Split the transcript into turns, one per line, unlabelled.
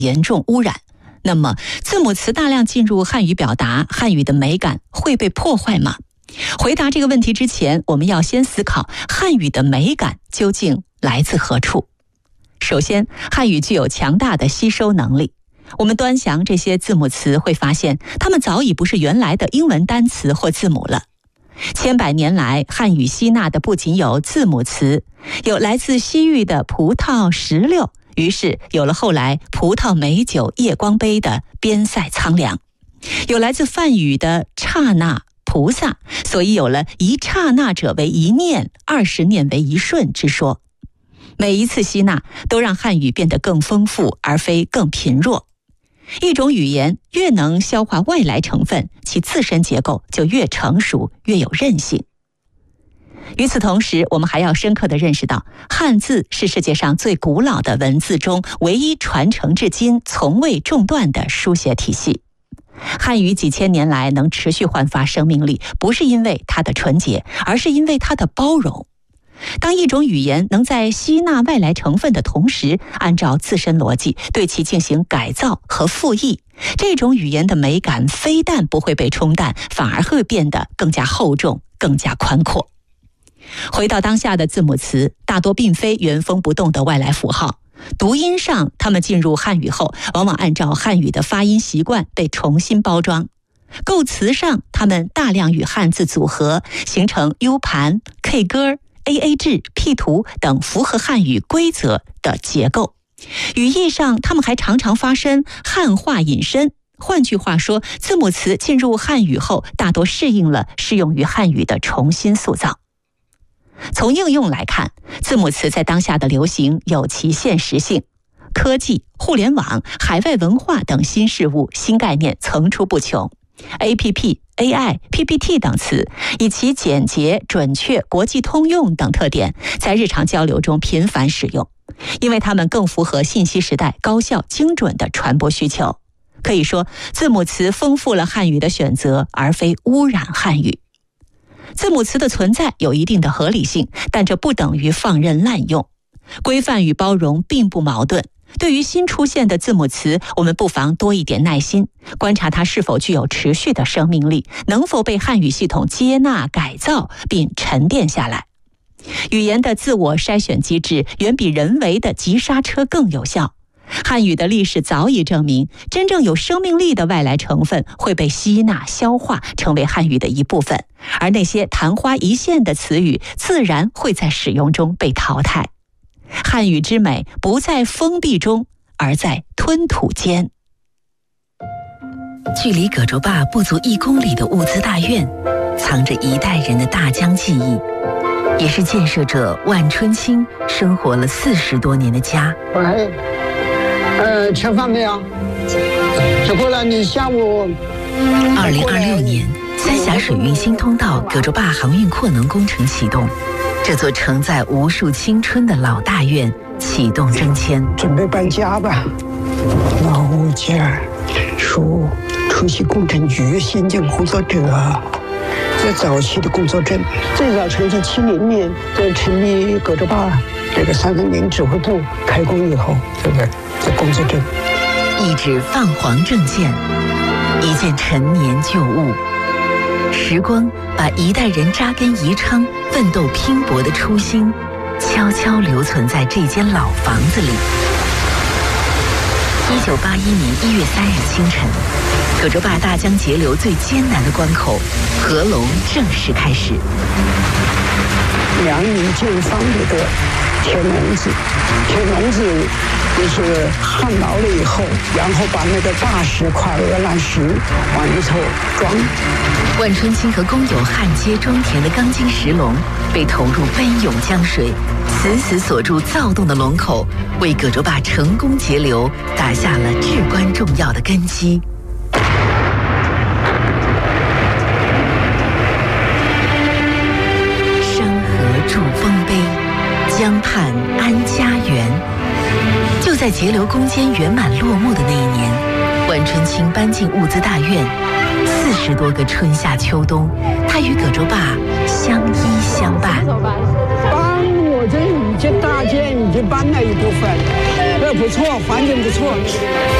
严重污染。那么字母词大量进入汉语表达，汉语的美感会被破坏吗？回答这个问题之前，我们要先思考汉语的美感究竟来自何处。首先，汉语具有强大的吸收能力。我们端详这些字母词，会发现它们早已不是原来的英文单词或字母了。千百年来，汉语吸纳的不仅有字母词，有来自西域的葡萄、石榴，于是有了后来葡萄美酒夜光杯的边塞苍凉，有来自梵语的刹那、菩萨，所以有了一刹那者为一念，20念为一瞬之说。每一次吸纳都让汉语变得更丰富，而非更贫弱。一种语言越能消化外来成分，其自身结构就越成熟，越有韧性。与此同时，我们还要深刻地认识到，汉字是世界上最古老的文字中唯一传承至今、从未中断的书写体系。汉语几千年来能持续焕发生命力，不是因为它的纯洁，而是因为它的包容。当一种语言能在吸纳外来成分的同时，按照自身逻辑对其进行改造和复译，这种语言的美感非但不会被冲淡，反而会变得更加厚重，更加宽阔。回到当下的字母词，大多并非原封不动的外来符号。读音上，它们进入汉语后，往往按照汉语的发音习惯被重新包装。构词上，它们大量与汉字组合，形成 U 盘、K 歌、AA 制、P 图等符合汉语规则的结构。语义上，它们还常常发生汉化引申。换句话说，字母词进入汉语后，大多适应了适用于汉语的重新塑造。从应用来看，字母词在当下的流行有其现实性。科技、互联网、海外文化等新事物、新概念层出不穷。APP、AI、PPT 等词以其简洁、准确、国际通用等特点，在日常交流中频繁使用，因为它们更符合信息时代高效精准的传播需求。可以说，字母词丰富了汉语的选择，而非污染汉语。字母词的存在有一定的合理性，但这不等于放任滥用。规范与包容并不矛盾。对于新出现的字母词，我们不妨多一点耐心，观察它是否具有持续的生命力，能否被汉语系统接纳、改造并沉淀下来。语言的自我筛选机制远比人为的急刹车更有效。汉语的历史早已证明，真正有生命力的外来成分会被吸纳、消化，成为汉语的一部分，而那些昙花一现的词语自然会在使用中被淘汰。汉语之美不在封闭中，而在吞吐间。
距离葛洲坝不足1公里的物资大院，藏着一代人的大江记忆，也是建设者万春青生活了40多年的家。
喂，吃饭没有？吃过了。你下午。
2026年，三峡水运新通道葛洲坝航运扩能工程启动。这座承载无数青春的老大院启动征迁，
准备搬家吧。老家属出席工程局先进工作者，这早期的工作证，最早成立70年，这成立葛洲坝这个330指挥部开工以后，这工作证，
一纸泛黄证件，一件陈年旧物。时光把一代人扎根宜昌、奋斗拼搏的初心，悄悄留存在这间老房子里。1981年1月3日清晨，葛洲坝大江截流最艰难的关口——合龙正式开始。
梁营建方里的铁笼子，就是焊牢了以后，然后把那个大石块、鹅卵石往里头装。
万春青和工友焊接装填的钢筋石笼被投入奔涌江水，死死锁住躁动的龙口，为葛洲坝成功截流打下了至关重要的根基。山河筑丰碑，江畔安家园。就在截流攻坚圆满落幕的那一年，万春青搬进物资大院，40多个春夏秋冬，他与葛洲坝相依相伴。
我这已经大件已经搬了一部分， 不错，环境不错。